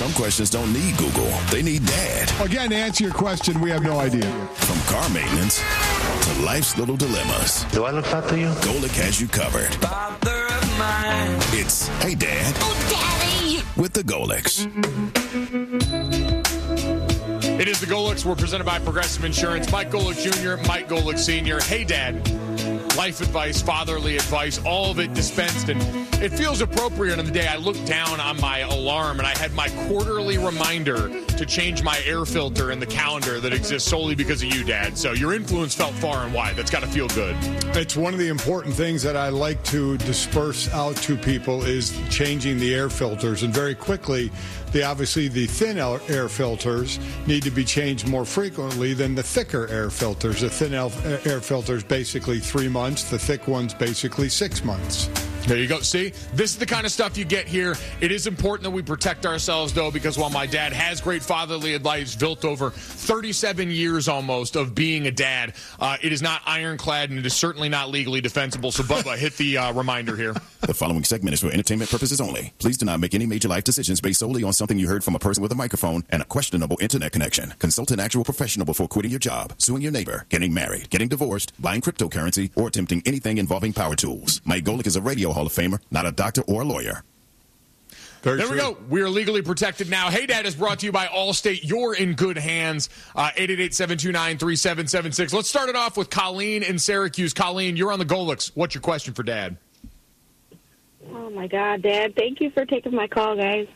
Some questions don't need Google. They need Dad. Again, to answer your question, we have no idea. From car maintenance to life's little dilemmas. Do I look fat to you? Golic has you covered. Father of mine. It's Hey Dad. Oh, Daddy. With the Golics. It is the Golics. We're presented by Progressive Insurance. Mike Golic Jr., Mike Golic Sr. Hey, Dad. Life advice, fatherly advice, all of it dispensed. And it feels appropriate on the day I looked down on my alarm and I had my quarterly reminder to change my air filter in the calendar that exists solely because of you, Dad. So your influence felt far and wide. That's got to feel good. It's one of the important things that I like to disperse out to people is changing the air filters. And very quickly, obviously the thin air filters need to be changed more frequently than the thicker air filters. The thin air filters basically 3 months. The thick ones basically 6 months. There you go. See, this is the kind of stuff you get here. It is important that we protect ourselves, though, because while my dad has great fatherly advice built over 37 years almost of being a dad, it is not ironclad and it is certainly not legally defensible. So, Bubba, hit the reminder here. The following segment is for entertainment purposes only. Please do not make any major life decisions based solely on something you heard from a person with a microphone and a questionable internet connection. Consult an actual professional before quitting your job, suing your neighbor, getting married, getting divorced, buying cryptocurrency, or attempting anything involving power tools. Mike Golic is a radio Hall of Famer, not a doctor or a lawyer. There we go. We are legally protected now. Hey, Dad is brought to you by Allstate. You're in good hands. 888-729-3776. Let's start it off with Colleen in Syracuse. Colleen, you're on the Golics. What's your question for Dad? Oh, my God, Dad. Thank you for taking my call, guys.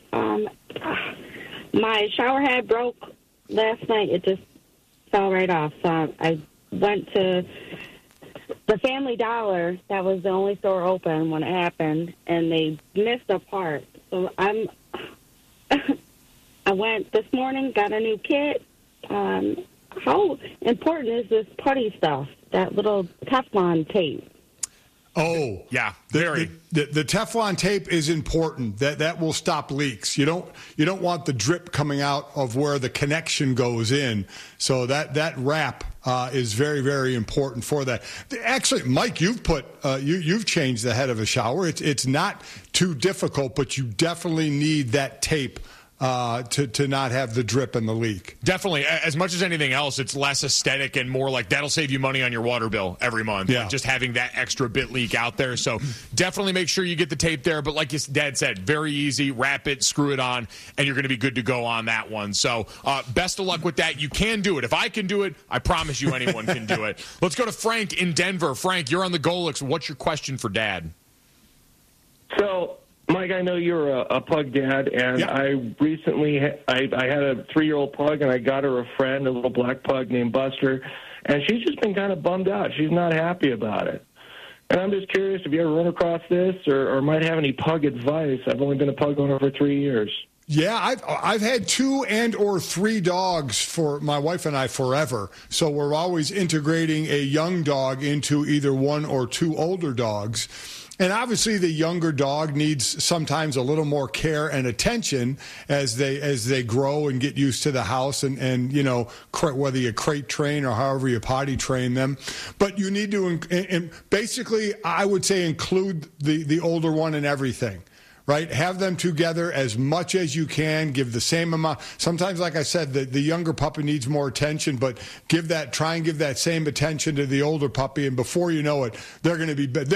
My shower head broke last night. It just fell right off. So I went to the Family Dollar. That was the only store open when it happened, and they missed a part. So I went this morning, got a new kit. How important is this putty stuff, that little Teflon tape? Oh, yeah, very. The Teflon tape is important. That will stop leaks. You don't want the drip coming out of where the connection goes in. So that wrap is very, very important for that. Actually, Mike, you've changed the head of a shower. It's not too difficult, but you definitely need that tape to not have the drip and the leak. Definitely. As much as anything else, it's less aesthetic and more like that'll save you money on your water bill every month. Yeah. Like just having that extra bit leak out there. So definitely make sure you get the tape there. But like your dad said, very easy. Wrap it, screw it on, and you're going to be good to go on that one. So best of luck with that. You can do it. If I can do it, I promise you anyone can do it. Let's go to Frank in Denver. Frank, you're on the Golics. What's your question for Dad? So, Mike, I know you're a pug dad, and yeah. I recently I had a 3-year-old pug, and I got her a friend, a little black pug named Buster, and she's just been kind of bummed out. She's not happy about it. And I'm just curious if you ever run across this or might have any pug advice. I've only been a pug owner for 3 years. Yeah, I've had 2 and or 3 dogs for my wife and I forever. So we're always integrating a young dog into either 1 or 2 older dogs. And obviously the younger dog needs sometimes a little more care and attention as they grow and get used to the house and you know, whether you crate train or however you potty train them. But you need to, basically, I would say include the older one in everything. Right? Have them together as much as you can. Give the same amount. Sometimes, like I said, the younger puppy needs more attention, but try and give that same attention to the older puppy, and before you know it, they're going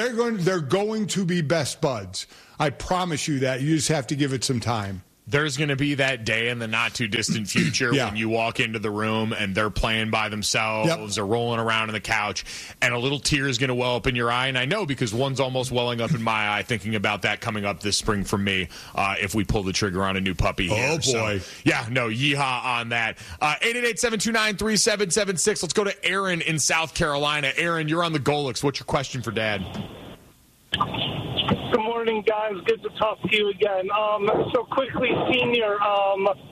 to be best buds. I promise you that. You just have to give it some time. There's going to be that day in the not-too-distant future when you walk into the room and they're playing by themselves or rolling around on the couch, and a little tear is going to well up in your eye. And I know because one's almost welling up in my eye thinking about that coming up this spring for me if we pull the trigger on a new puppy here. Oh, boy. So, yeah, no, yeehaw on that. 888-729-3776. Let's go to Aaron in South Carolina. Aaron, you're on the Golics. What's your question for Dad? Good morning, guys. Good to talk to you again. So quickly, Senior, I'm a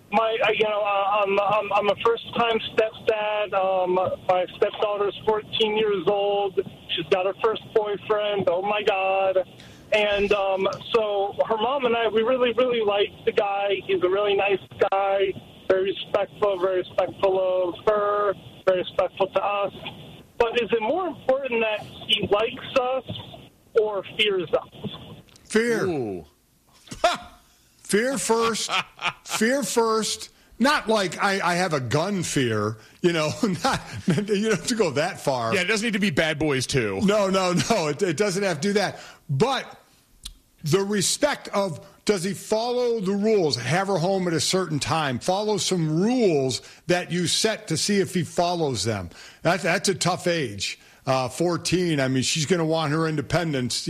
first-time stepdad. My stepdaughter's 14 years old. She's got her first boyfriend. Oh my God! And so her mom and I, we really, really like the guy. He's a really nice guy. Very respectful of her. Very respectful to us. But is it more important that he likes us or fears us? Fear. Ooh. Fear first. Fear first. Not like I have a gun fear, you don't have to go that far. Yeah, it doesn't need to be Bad Boys 2. No. It doesn't have to do that. But the respect of, does he follow the rules? Have her home at a certain time. Follow some rules that you set to see if he follows them. That's a tough age. 14, I mean, she's going to want her independence.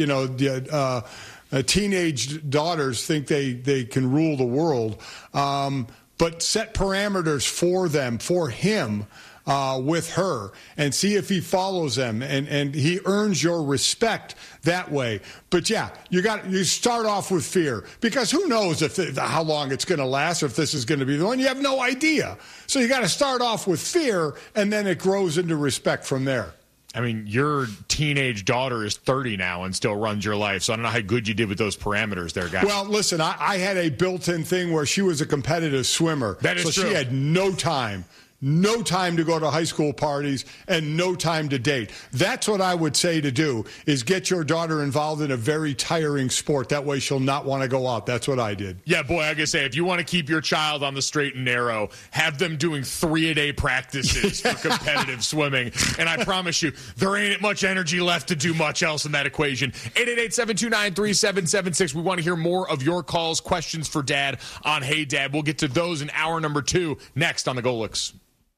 Teenage daughters think they can rule the world. But set parameters for them, for him, with her, and see if he follows them, and he earns your respect that way. But yeah, you start off with fear, because who knows how long it's going to last, or if this is going to be the one. You have no idea. So you got to start off with fear, and then it grows into respect from there. I mean, your teenage daughter is 30 now and still runs your life, so I don't know how good you did with those parameters there, guys. Well, listen, I had a built-in thing where she was a competitive swimmer. That is true. So she had no time to go to high school parties and no time to date. That's what I would say to do, is get your daughter involved in a very tiring sport. That way she'll not want to go out. That's what I did. Yeah, boy, I gotta say, if you want to keep your child on the straight and narrow, have them doing 3-a-day practices for competitive swimming. And I promise you, there ain't much energy left to do much else in that equation. 888-729-3776. We want to hear more of your calls, questions for Dad on Hey Dad. We'll get to those in hour number 2 next on the Golics.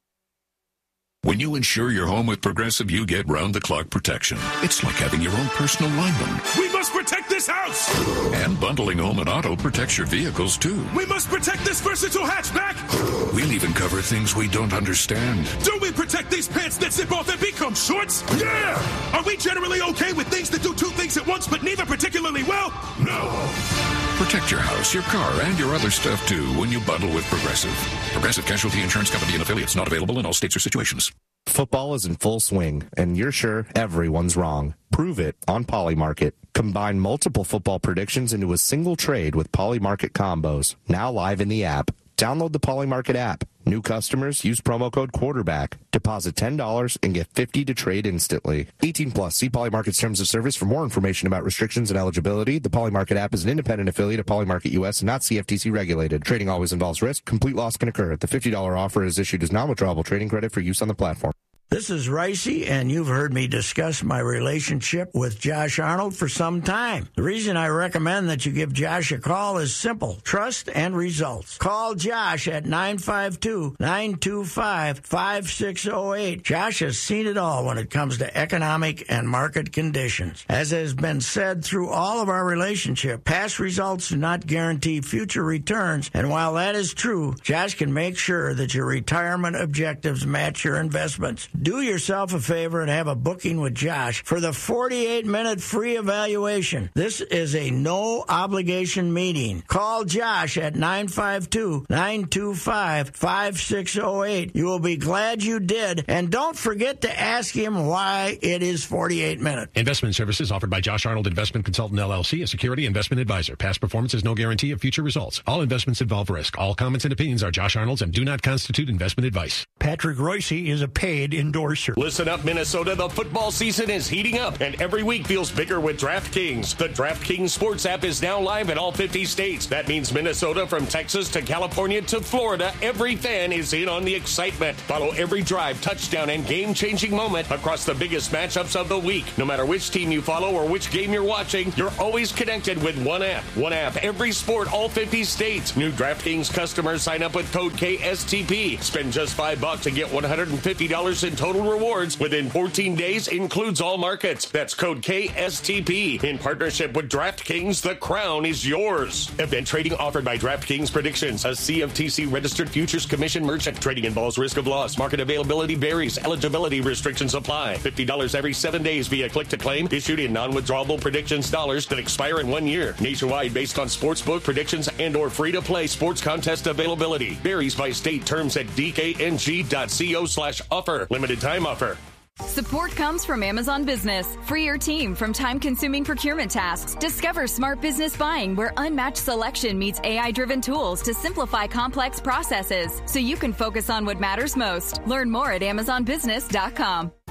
When you insure your home with Progressive, you get round-the-clock protection. It's like having your own personal lineman. We must protect this house! And bundling home and auto protects your vehicles, too. We must protect this versatile hatchback! We'll even cover things we don't understand. Do we protect these pants that zip off and become shorts? Yeah! Are we generally okay with things that do two things at once, but neither particularly well? No! Protect your house, your car, and your other stuff, too, when you bundle with Progressive. Progressive Casualty Insurance Company and affiliates, not available in all states or situations. Football is in full swing, and you're sure everyone's wrong. Prove it on Polymarket. Combine multiple football predictions into a single trade with Polymarket combos, now live in the app. Download the Polymarket app. New customers use promo code quarterback. Deposit $10 and get $50 to trade instantly. 18 plus. See Polymarket's terms of service for more information about restrictions and eligibility. The Polymarket app is an independent affiliate of Polymarket US and not CFTC regulated. Trading always involves risk. Complete loss can occur. The $50 offer is issued as non-withdrawable trading credit for use on the platform. This is Ricey, and you've heard me discuss my relationship with Josh Arnold for some time. The reason I recommend that you give Josh a call is simple: trust and results. Call Josh at 952-925-5608. Josh has seen it all when it comes to economic and market conditions. As has been said through all of our relationship, past results do not guarantee future returns, and while that is true, Josh can make sure that your retirement objectives match your investments. Do yourself a favor and have a booking with Josh for the 48-minute free evaluation. This is a no-obligation meeting. Call Josh at 952-925-5608. You will be glad you did, and don't forget to ask him why it is 48 minutes. Investment services offered by Josh Arnold Investment Consultant, LLC, a security investment advisor. Past performance is no guarantee of future results. All investments involve risk. All comments and opinions are Josh Arnold's and do not constitute investment advice. Patrick Reusse is a paid endorser. Listen up, Minnesota. The football season is heating up, and every week feels bigger with DraftKings. The DraftKings Sports app is now live in all 50 states. That means Minnesota, from Texas to California to Florida, every fan is in on the excitement. Follow every drive, touchdown, and game-changing moment across the biggest matchups of the week. No matter which team you follow or which game you're watching, you're always connected with one app. One app, every sport, all 50 states. New DraftKings customers sign up with code KSTP. Spend just $5 and get $150 in total rewards within 14 days, includes all markets. That's code KSTP. In partnership with DraftKings, the crown is yours. Event trading offered by DraftKings Predictions, a CFTC registered futures commission merchant. Trading involves risk of loss. Market availability varies. Eligibility restrictions apply. $50 every 7 days via click to claim. Issued in non-withdrawable predictions dollars that expire in 1 year. Nationwide based on sportsbook predictions and or free-to-play sports contest availability. Varies by state. Terms at dkng.co/offer. Limited time offer. Support comes from Amazon Business. Free your team from time-consuming procurement tasks. Discover smart business buying, where unmatched selection meets AI-driven tools to simplify complex processes, so you can focus on what matters most. Learn more at AmazonBusiness.com.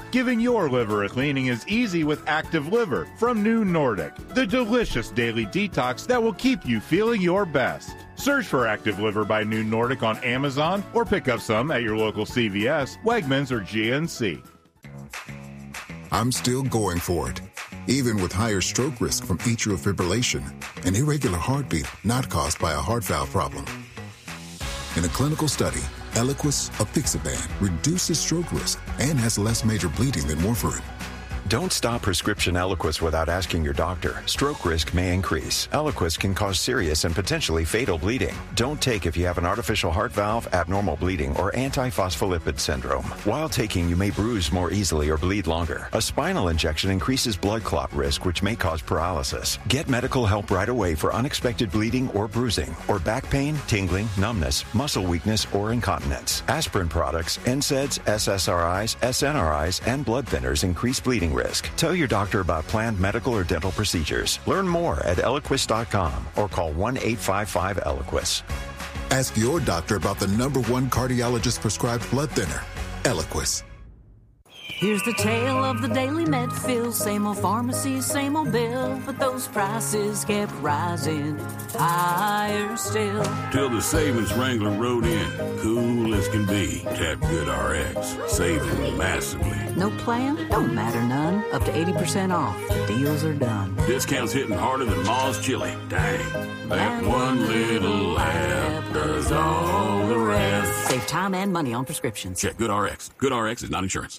Giving your liver a cleaning is easy with Active Liver from New Nordic, the delicious daily detox that will keep you feeling your best. Search for Active Liver by New Nordic on Amazon or pick up some at your local CVS, Wegmans, or GNC. I'm still going for it, even with higher stroke risk from atrial fibrillation, an irregular heartbeat not caused by a heart valve problem. In a clinical study, Eliquis, apixaban, reduces stroke risk and has less major bleeding than warfarin. Don't stop prescription Eliquis without asking your doctor. Stroke risk may increase. Eliquis can cause serious and potentially fatal bleeding. Don't take if you have an artificial heart valve, abnormal bleeding, or antiphospholipid syndrome. While taking, you may bruise more easily or bleed longer. A spinal injection increases blood clot risk, which may cause paralysis. Get medical help right away for unexpected bleeding or bruising, or back pain, tingling, numbness, muscle weakness, or incontinence. Aspirin products, NSAIDs, SSRIs, SNRIs, and blood thinners increase bleeding risk. Tell your doctor about planned medical or dental procedures. Learn more at Eliquis.com or call 1-855-ELIQUIS. Ask your doctor about the #1 cardiologist prescribed blood thinner, Eliquis. Here's the tale of the daily Medfill. Same old pharmacy, same old bill, but those prices kept rising higher still. Till the savings wrangler rode in, cool as can be. Tap GoodRx, saving massively. No plan? Don't matter none. Up to 80% off. Deals are done. Discounts hitting harder than Ma's chili. Dang. That one little app does all the rest. Save time and money on prescriptions. Check GoodRx. GoodRx is not insurance.